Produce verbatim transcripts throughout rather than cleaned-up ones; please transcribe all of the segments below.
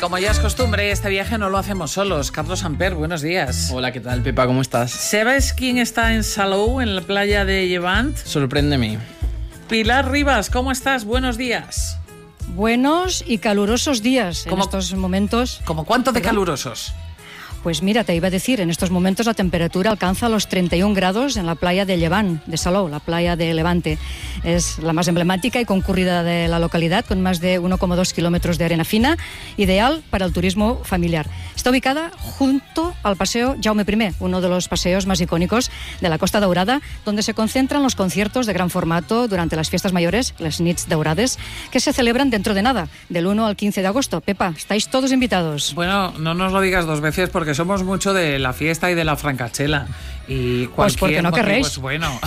como ya es costumbre, este viaje no lo hacemos solos. Carlos Amper, buenos días. Hola, ¿qué tal, Pepa? ¿Cómo estás? ¿Sabes quién está en Salou, en la playa de Llevant? Sorpréndeme. Pilar Rivas, ¿cómo estás? Buenos días. Buenos y calurosos días en ¿Cómo, estos momentos. ¿Cómo cuánto de ¿Perdón? calurosos? Pues mira, te iba a decir, en estos momentos la temperatura alcanza los treinta y un grados en la playa de Llevant, de Salou, la playa de Levante. Es la más emblemática y concurrida de la localidad, con más de uno coma dos kilómetros de arena fina, ideal para el turismo familiar. Está ubicada junto al Paseo Jaume I, uno de los paseos más icónicos de la Costa Daurada, donde se concentran los conciertos de gran formato durante las fiestas mayores, las Nits Daurades, que se celebran dentro de nada, del uno al quince de agosto. Pepa, estáis todos invitados. Bueno, no nos lo digas dos veces porque somos mucho de la fiesta y de la francachela. Y cualquier pues porque no motivo querréis. Es bueno.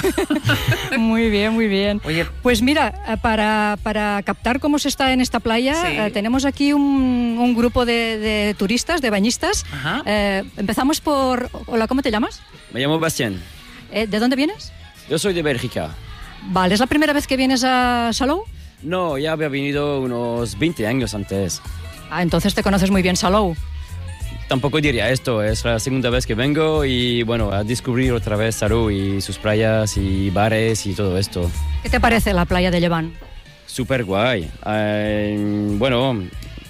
Muy bien, muy bien. Oye, pues mira, para, para captar cómo se está en esta playa, sí. eh, tenemos aquí un, un grupo de, de turistas, de bañistas. Eh, empezamos por... Hola, ¿cómo te llamas? Me llamo Bastien. Eh, ¿De dónde vienes? Yo soy de Bélgica. Vale, ¿es la primera vez que vienes a Salou? No, ya había venido unos veinte años antes. Ah, entonces te conoces muy bien Salou. Tampoco diría esto, es la segunda vez que vengo y bueno, a descubrir otra vez Salou y sus playas y bares y todo esto. ¿Qué te parece la playa de Llevant? Súper guay. Eh, bueno,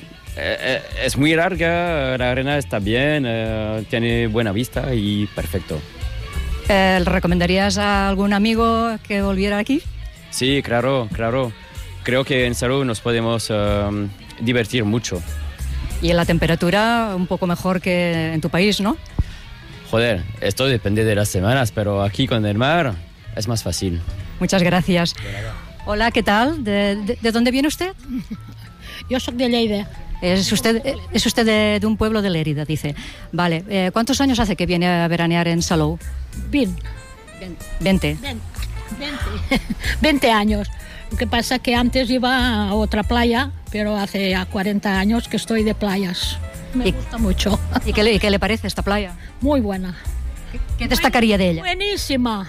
eh, es muy larga, la arena está bien, eh, tiene buena vista y perfecto. Eh, ¿Le recomendarías a algún amigo que volviera aquí? Sí, claro, claro. Creo que en Salou nos podemos eh, divertir mucho. Y en la temperatura un poco mejor que en tu país, ¿no? Joder, esto depende de las semanas, pero aquí con el mar es más fácil. Muchas gracias. Hola, ¿qué tal? ¿De, de, de dónde viene usted? Yo soy de Lleida. Es usted, es usted de, de un pueblo de Lérida, dice. Vale, eh, ¿cuántos años hace que viene a veranear en Salou? veinte. veinte. veinte. veinte años. Lo que pasa es que antes iba a otra playa, pero hace ya cuarenta años que estoy de playas. Me ¿Y, gusta mucho. ¿Y qué le, y qué le parece esta playa? Muy buena. ¿Qué, qué destacaría de ella? Buenísima.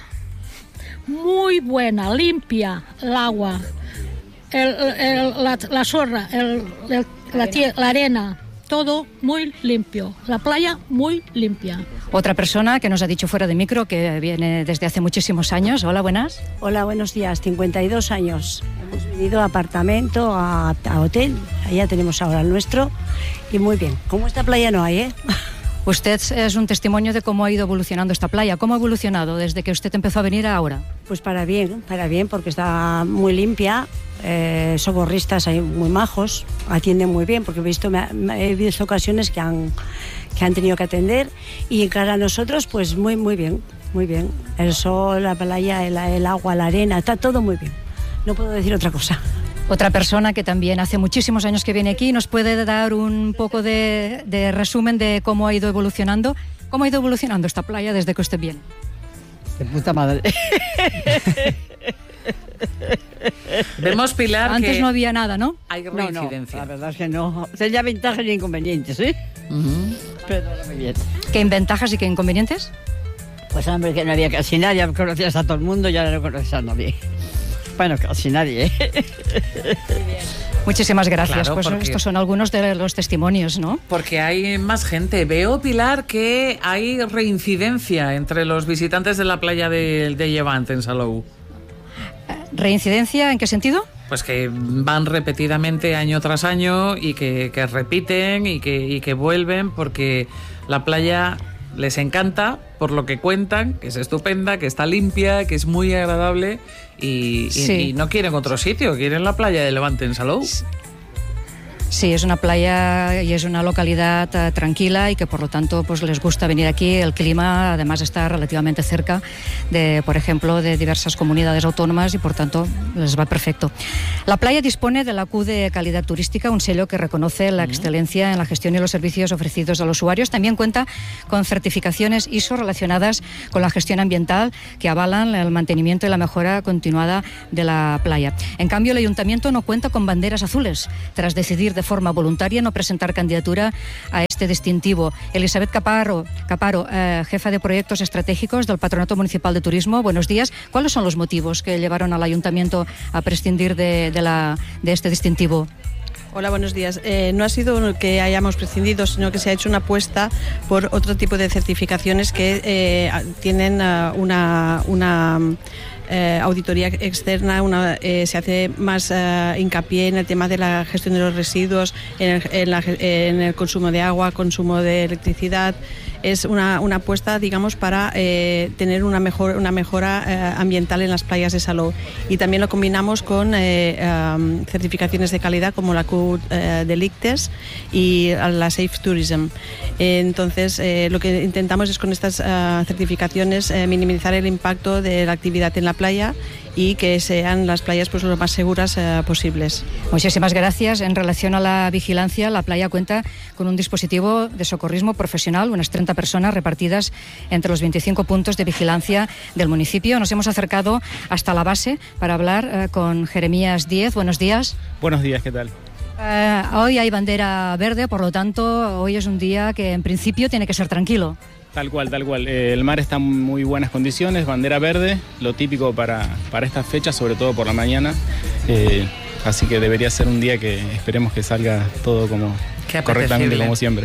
Muy buena, limpia, el agua, el, el, la, la sorra, el, el, la, tie, la arena, todo muy limpio. La playa muy limpia. Otra persona que nos ha dicho fuera de micro que viene desde hace muchísimos años. Hola, buenas. Hola, buenos días. cincuenta y dos años. Hemos venido a apartamento, a, a hotel. Allá tenemos ahora el nuestro. Y muy bien. Como esta playa no hay, ¿eh? Usted es un testimonio de cómo ha ido evolucionando esta playa. ¿Cómo ha evolucionado desde que usted empezó a venir a ahora? Pues para bien, para bien, porque está muy limpia. Eh, socorristas hay muy majos, atienden muy bien, porque he visto, me, me, he visto ocasiones que han, que han tenido que atender. Y cara a nosotros, pues muy, muy bien, muy bien. El sol, la playa, el, el agua, la arena, está todo muy bien. No puedo decir otra cosa. Otra persona que también hace muchísimos años que viene aquí, ¿nos puede dar un poco de, de resumen de cómo ha ido evolucionando? ¿Cómo ha ido evolucionando esta playa desde que usted viene? De puta madre. Vemos, Pilar, antes que no había nada, ¿no? Hay reincidencia. No, no, la verdad es que no. Tenía ventajas e inconvenientes, ¿eh? Uh-huh. Pero no muy bien. ¿Qué ventajas y qué inconvenientes? Pues hombre, que no había casi nadie, ya conocías a todo el mundo, ya no conoces a nadie. Bueno, casi nadie, ¿eh? Muchísimas gracias. Claro, pues porque... estos son algunos de los testimonios, ¿no? Porque hay más gente. Veo, Pilar, que hay reincidencia entre los visitantes de la playa de, de Llevant en Salou. ¿Reincidencia en qué sentido? Pues que van repetidamente año tras año y que, que repiten y que, y que vuelven porque la playa les encanta por lo que cuentan, que es estupenda, que está limpia, que es muy agradable y, sí. y, y no quieren otro sitio, quieren la playa de Levante en Salou. Sí, es una playa y es una localidad uh, tranquila y que por lo tanto pues les gusta venir aquí. El clima además está relativamente cerca de, por ejemplo, de diversas comunidades autónomas y por tanto les va perfecto. La playa dispone de la Q de calidad turística, un sello que reconoce la excelencia en la gestión y los servicios ofrecidos a los usuarios. También cuenta con certificaciones I S O relacionadas con la gestión ambiental que avalan el mantenimiento y la mejora continuada de la playa. En cambio, el ayuntamiento no cuenta con banderas azules tras decidir de de forma voluntaria no presentar candidatura a este distintivo. Elisabet Caparo, Caparo eh, jefa de proyectos estratégicos del Patronato Municipal de Turismo, buenos días. ¿Cuáles son los motivos que llevaron al ayuntamiento a prescindir de, de, la, de este distintivo? Hola, buenos días. Eh, no ha sido que hayamos prescindido, sino que se ha hecho una apuesta por otro tipo de certificaciones que eh, tienen uh, una... una Eh, auditoría externa, una, eh, se hace más eh, hincapié en el tema de la gestión de los residuos, en el, en la, en el consumo de agua, consumo de electricidad. Es una, una apuesta, digamos, para eh, tener una, mejor, una mejora eh, ambiental en las playas de Salou. Y también lo combinamos con eh, um, certificaciones de calidad como la Q eh, de Lictes y la Safe Tourism. Eh, entonces, eh, lo que intentamos es con estas uh, certificaciones eh, minimizar el impacto de la actividad en la playa y que sean las playas pues lo más seguras eh, posibles. Muchísimas gracias. En relación a la vigilancia, la playa cuenta con un dispositivo de socorrismo profesional, unas treinta personas repartidas entre los veinticinco puntos de vigilancia del municipio. Nos hemos acercado hasta la base para hablar eh, con Jeremías Díez. Buenos días. Buenos días, ¿qué tal? Eh, hoy hay bandera verde, por lo tanto, hoy es un día que en principio tiene que ser tranquilo. Tal cual, tal cual. Eh, el mar está en muy buenas condiciones, bandera verde, lo típico para, para estas fechas, sobre todo por la mañana. Eh, así que debería ser un día que esperemos que salga todo como correctamente, como siempre.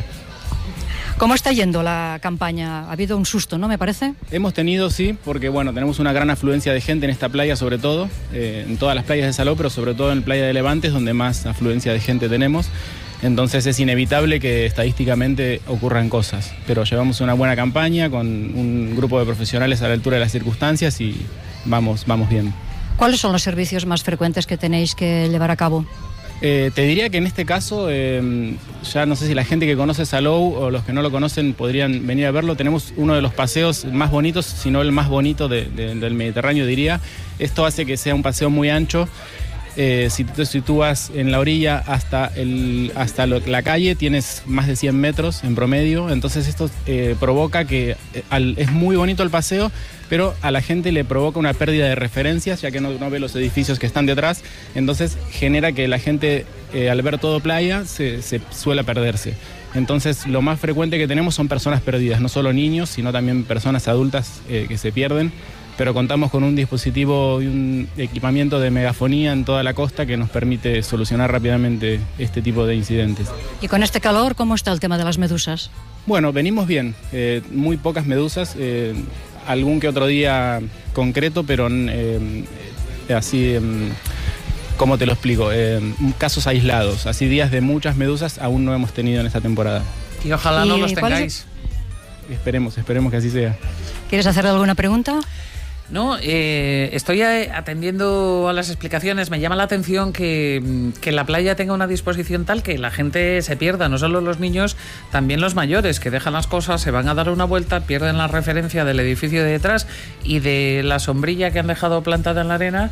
¿Cómo está yendo la campaña? Ha habido un susto, ¿no? Me parece. Hemos tenido, sí, porque bueno, tenemos una gran afluencia de gente en esta playa, sobre todo, eh, en todas las playas de Salou, pero sobre todo en la playa de Levante, es donde más afluencia de gente tenemos. Entonces es inevitable que estadísticamente ocurran cosas, pero llevamos una buena campaña con un grupo de profesionales a la altura de las circunstancias y vamos, vamos bien. ¿Cuáles son los servicios más frecuentes que tenéis que llevar a cabo? Eh, te diría que en este caso, eh, ya no sé si la gente que conoce Salou o los que no lo conocen podrían venir a verlo. Tenemos uno de los paseos más bonitos, si no el más bonito de, de, del Mediterráneo, diría. Esto hace que sea un paseo muy ancho. Eh, si te sitúas en la orilla hasta, el, hasta lo, la calle, tienes más de cien metros en promedio. Entonces esto eh, provoca que eh, al, es muy bonito el paseo, pero a la gente le provoca una pérdida de referencias, ya que no, no ve los edificios que están detrás. Entonces genera que la gente, eh, al ver todo playa, se, se suele perderse. Entonces lo más frecuente que tenemos son personas perdidas, no solo niños, sino también personas adultas eh, que se pierden. Pero contamos con un dispositivo y un equipamiento de megafonía en toda la costa que nos permite solucionar rápidamente este tipo de incidentes. Y con este calor, ¿cómo está el tema de las medusas? Bueno, venimos bien, eh, muy pocas medusas, eh, algún que otro día concreto, pero eh, así, eh, ¿cómo te lo explico? Eh, casos aislados, así días de muchas medusas aún no hemos tenido en esta temporada. Y ojalá no los tengáis. Esperemos, esperemos que así sea. ¿Quieres hacerle alguna pregunta? No, eh, estoy atendiendo a las explicaciones. Me llama la atención que, que la playa tenga una disposición tal que la gente se pierda, no solo los niños, también los mayores, que dejan las cosas, se van a dar una vuelta, pierden la referencia del edificio de detrás y de la sombrilla que han dejado plantada en la arena.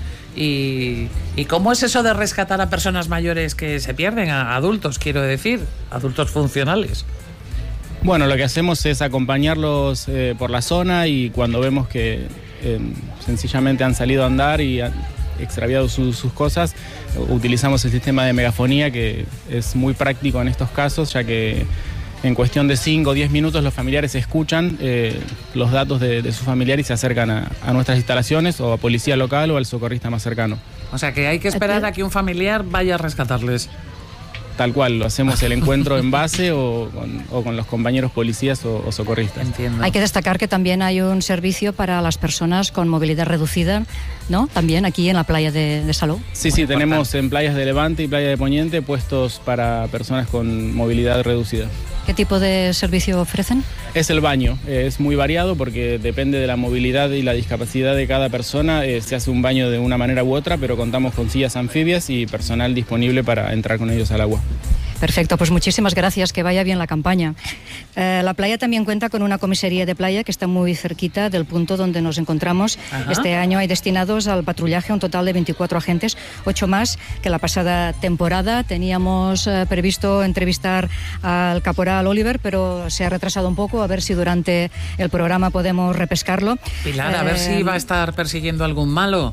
Y, y ¿cómo es eso de rescatar a personas mayores que se pierden? A adultos, quiero decir, adultos funcionales. Bueno, lo que hacemos es acompañarlos eh, por la zona y cuando vemos que eh, sencillamente han salido a andar y han extraviado su, sus cosas, utilizamos el sistema de megafonía que es muy práctico en estos casos, ya que en cuestión de cinco o diez minutos los familiares escuchan eh, los datos de, de su familiar y se acercan a, a nuestras instalaciones o a policía local o al socorrista más cercano. O sea que hay que esperar a que un familiar vaya a rescatarles. Tal cual, lo hacemos el encuentro en base o con, o con los compañeros policías o, o socorristas. Entiendo. Hay que destacar que también hay un servicio para las personas con movilidad reducida, ¿no? También aquí en la playa de, de Salou. Sí, sí, tenemos en playas de Levante y playa de Poniente puestos para personas con movilidad reducida. ¿Qué tipo de servicio ofrecen? Es el baño, eh, es muy variado porque depende de la movilidad y la discapacidad de cada persona, eh, se hace un baño de una manera u otra, pero contamos con sillas anfibias y personal disponible para entrar con ellos al agua. Perfecto, pues muchísimas gracias, que vaya bien la campaña. Eh, la playa también cuenta con una comisaría de playa que está muy cerquita del punto donde nos encontramos. Ajá. Este año hay destinados al patrullaje un total de veinticuatro agentes, ocho más que la pasada temporada. Teníamos eh, previsto entrevistar al caporal Oliver, pero se ha retrasado un poco, a ver si durante el programa podemos repescarlo. Pilar, eh, a ver si va a estar persiguiendo algún malo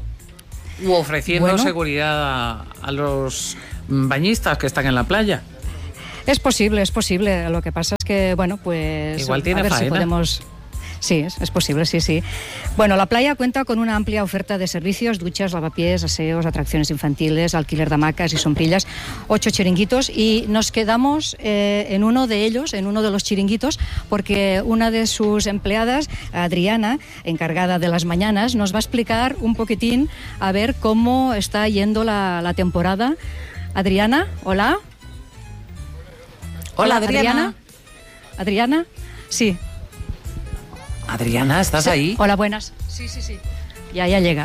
u ofreciendo bueno, seguridad a, a los bañistas que están en la playa. Es posible, es posible. Lo que pasa es que, bueno, pues igual tiene a ver faena. si podemos... Sí, es, es posible, sí, sí. Bueno, la playa cuenta con una amplia oferta de servicios, duchas, lavapiés, aseos, atracciones infantiles, alquiler de hamacas y sombrillas, ocho chiringuitos, y nos quedamos eh, en uno de ellos, en uno de los chiringuitos, porque una de sus empleadas, Adriana, encargada de las mañanas, nos va a explicar un poquitín a ver cómo está yendo la, la temporada. Adriana, hola. Hola, Adriana. Adriana. Adriana, sí. Adriana, ¿estás Sí. ahí? Hola, buenas. Sí, sí, sí. Ya, ya llega.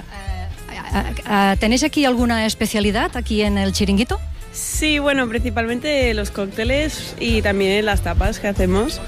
Uh, uh, ¿Tenéis aquí alguna especialidad aquí en el chiringuito? Sí, bueno, principalmente los cócteles y también las tapas que hacemos.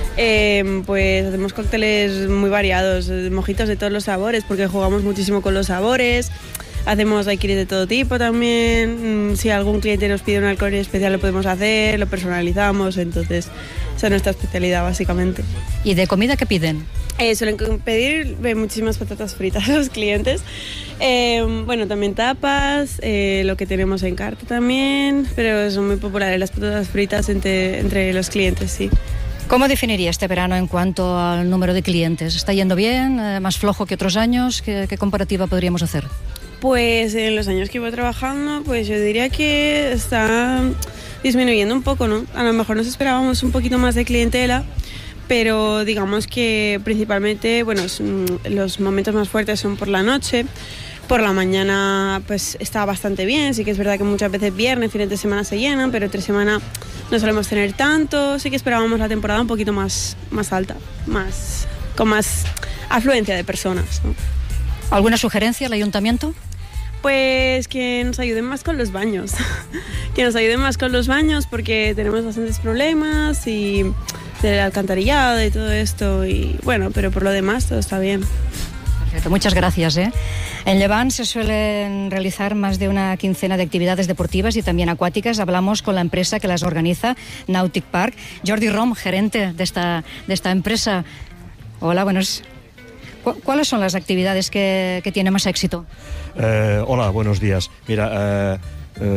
Eh, pues hacemos cócteles muy variados, mojitos de todos los sabores, porque jugamos muchísimo con los sabores. Hacemos daiquiris de todo tipo también. Si algún cliente nos pide un alcohol especial lo podemos hacer, lo personalizamos, entonces esa es nuestra especialidad básicamente. ¿Y de comida qué piden? Eh, suelen pedir eh, muchísimas patatas fritas a los clientes. Eh, bueno, también tapas, eh, lo que tenemos en carta también, pero son muy populares las patatas fritas entre, entre los clientes, sí. ¿Cómo definiría este verano en cuanto al número de clientes? ¿Está yendo bien? Eh, ¿Más flojo que otros años? ¿Qué, qué comparativa podríamos hacer? Pues en los años que iba trabajando, pues yo diría que está disminuyendo un poco, ¿no? A lo mejor nos esperábamos un poquito más de clientela, pero digamos que principalmente, bueno, los momentos más fuertes son por la noche. Por la mañana pues está bastante bien, sí que es verdad que muchas veces viernes, fines de semana se llenan, pero entre semana no solemos tener tanto, sí que esperábamos la temporada un poquito más, más alta, más, con más afluencia de personas, ¿no? ¿Alguna sugerencia al ayuntamiento? Pues que nos ayuden más con los baños, que nos ayuden más con los baños porque tenemos bastantes problemas y del alcantarillado y todo esto y bueno, pero por lo demás todo está bien. Perfecto, muchas gracias. ¿eh? En Llevant se suelen realizar más de una quincena de actividades deportivas y también acuáticas. Hablamos con la empresa que las organiza, Nautic Park. Jordi Rom, gerente de esta, de esta empresa. Hola, buenos. ¿Cuáles son las actividades que, que tienen más éxito? Eh, hola, buenos días. Mira, eh, eh,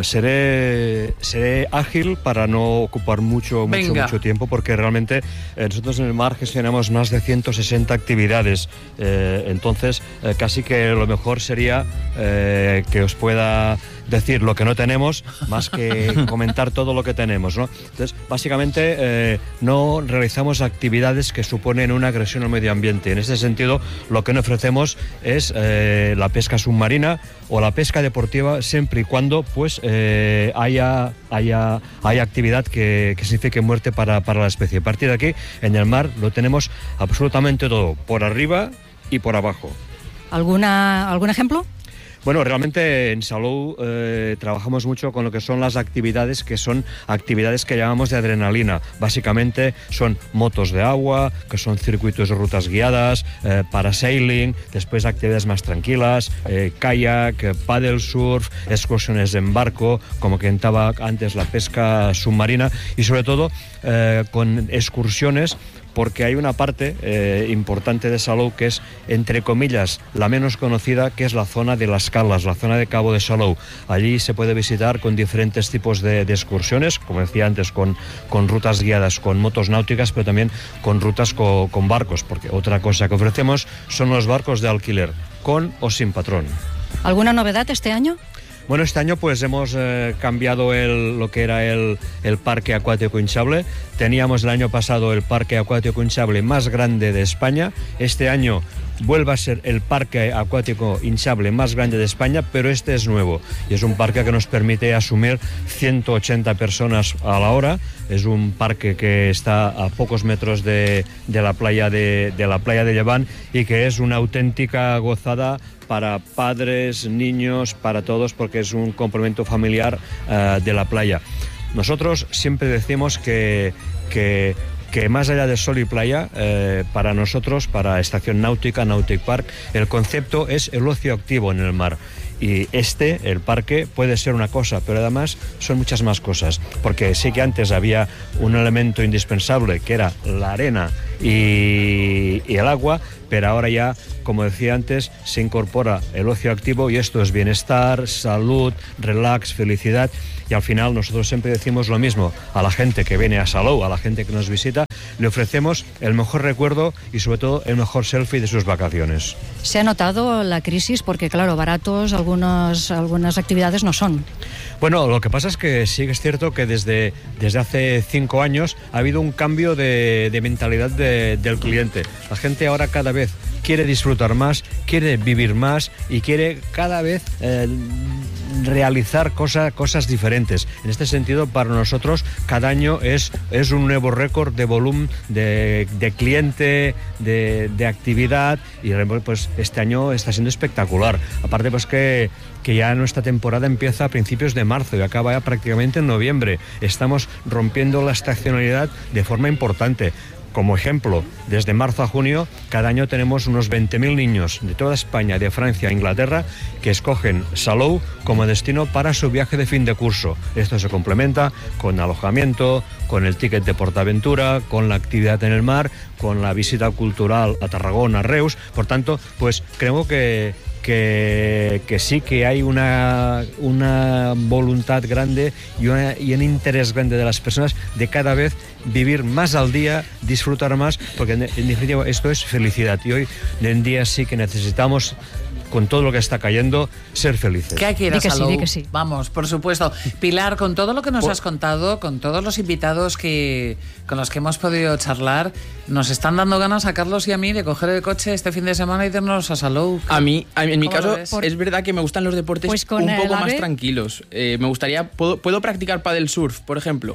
seré, seré ágil para no ocupar mucho, mucho, mucho tiempo, porque realmente eh, nosotros en el mar gestionamos más de ciento sesenta actividades. Eh, entonces, eh, casi que lo mejor sería eh, que os pueda decir lo que no tenemos más que comentar todo lo que tenemos, ¿no? Entonces, básicamente eh, no realizamos actividades que suponen una agresión al medio ambiente. En ese sentido, lo que no ofrecemos es eh, la pesca submarina o la pesca deportiva, siempre y cuando pues eh, haya, haya, haya actividad que, que signifique muerte para, para la especie. A partir de aquí, en el mar lo tenemos absolutamente todo, por arriba y por abajo. ¿Alguna, ¿algún ejemplo? Bueno, realmente en Salou eh, trabajamos mucho con lo que son las actividades que son actividades que llamamos de adrenalina. Básicamente son motos de agua, que son circuitos de rutas guiadas, eh, parasailing, después actividades más tranquilas, eh, kayak, eh, paddle surf, excursiones en barco, como comentaba antes, la pesca submarina y sobre todo eh, con excursiones, porque hay una parte eh, importante de Salou que es, entre comillas, la menos conocida, que es la zona de las Calas, la zona de Cabo de Salou. Allí se puede visitar con diferentes tipos de, de excursiones, como decía antes, con, con rutas guiadas, con motos náuticas, pero también con rutas co, con barcos, porque otra cosa que ofrecemos son los barcos de alquiler, con o sin patrón. ¿Alguna novedad este año? Bueno, este año pues hemos eh, cambiado el, lo que era el, el parque acuático hinchable. Teníamos el año pasado el parque acuático hinchable más grande de España. Este año vuelve a ser el parque acuático hinchable más grande de España, pero este es nuevo y es un parque que nos permite asumir ciento ochenta personas a la hora. Es un parque que está a pocos metros de, de la playa de, de la playa de Llevant y que es una auténtica gozada para padres, niños, para todos, porque es un complemento familiar uh, de la playa. Nosotros siempre decimos que, que, que más allá de sol y playa, eh, para nosotros, para Estación Náutica, Nautic Park, el concepto es el ocio activo en el mar. Y este, el parque, puede ser una cosa, pero además son muchas más cosas. Porque sí que antes había un elemento indispensable, que era la arena y, y el agua, pero ahora ya, como decía antes, se incorpora el ocio activo y esto es bienestar, salud, relax, felicidad. Y al final nosotros siempre decimos lo mismo a la gente que viene a Salou, a la gente que nos visita, le ofrecemos el mejor recuerdo y sobre todo el mejor selfie de sus vacaciones. Se ha notado la crisis porque, claro, baratos algunos, algunas actividades no son. Bueno, lo que pasa es que sí que es cierto que desde, desde hace cinco años ha habido un cambio de, de mentalidad de, del cliente. La gente ahora cada vez quiere disfrutar más, quiere vivir más y quiere cada vez eh, realizar cosa, cosas diferentes. En este sentido, para nosotros, cada año es, es un nuevo récord de volumen de, de cliente, de, de actividad, y pues este año está siendo espectacular. Aparte, pues que que ya nuestra temporada empieza a principios de marzo y acaba ya prácticamente en noviembre. Estamos rompiendo la estacionalidad de forma importante. Como ejemplo, desde marzo a junio, cada año tenemos unos veinte mil niños de toda España, de Francia a Inglaterra, que escogen Salou como destino para su viaje de fin de curso. Esto se complementa con alojamiento, con el ticket de Portaventura, con la actividad en el mar, con la visita cultural a Tarragona, a Reus. Por tanto, pues creo que Que, que sí que hay una, una voluntad grande y, una, y un interés grande de las personas de cada vez vivir más al día, disfrutar más, porque en, en definitiva esto es felicidad. Y hoy en día sí que necesitamos, con todo lo que está cayendo, ser felices. ¿Qué hay que ir a Salou? Sí, que sí. Vamos, por supuesto. Pilar, con todo lo que nos has contado, con todos los invitados que con los que hemos podido charlar, nos están dando ganas a Carlos y a mí de coger el coche este fin de semana y de irnos a Salou. A mí, a mí en mi ¿Cómo caso, lo ves? es verdad que me gustan los deportes Pues con un poco el más AVE. tranquilos. Eh, me gustaría, ¿puedo, ¿puedo practicar paddle surf, por ejemplo?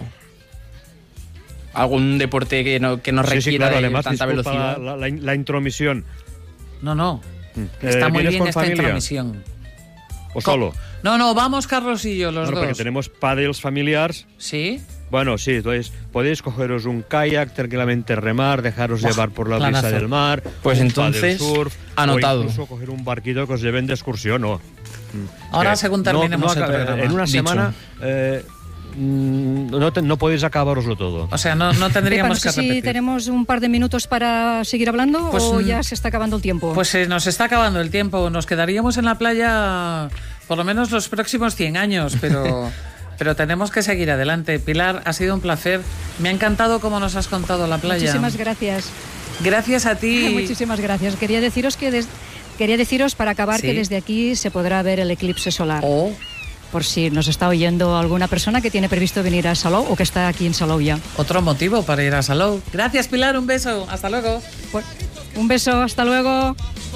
¿Algún deporte que no, que no Sí, requiera sí, claro, de además, tanta disculpa velocidad? La, la, la intromisión. No, no. Eh, Está muy ¿vienes bien con esta familia? intromisión. ¿O solo? No, no, vamos Carlos y yo, los Bueno, porque dos. tenemos paddles familiares. ¿Sí? Bueno, sí, entonces podéis cogeros un kayak, tranquilamente remar, dejaros Buah, llevar por la planazo. brisa del mar. Pues un entonces, paddle surf, anotado. O incluso coger un barquito que os lleven de excursión, ¿no? Ahora, Que según terminemos el aca- programa. En una Dicho. semana eh, mm, no, te- no podéis acabároslo todo. O sea, no, no Pepa, no tendríamos sé que si repetir. tenemos un par de minutos para seguir hablando Pues, o mm, ya se está acabando el tiempo. Pues se nos está acabando el tiempo. Nos quedaríamos en la playa por lo menos los próximos cien años, pero, pero tenemos que seguir adelante. Pilar, ha sido un placer. Me ha encantado cómo nos has contado la playa. Muchísimas gracias. Gracias a ti. Muchísimas gracias. Quería deciros que des- quería deciros para acabar Sí. que desde aquí se podrá ver el eclipse solar. Oh, Por si nos está oyendo alguna persona que tiene previsto venir a Salou o que está aquí en Salou ya. otro motivo para ir a Salou. Gracias, Pilar. Un beso. Hasta luego. Pues, un beso, hasta luego.